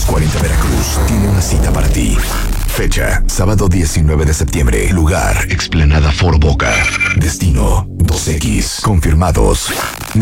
240 Veracruz tiene una cita para ti. Fecha, sábado 19 de septiembre. Lugar, Explanada Foro Boca. Destino, 2X. Confirmados.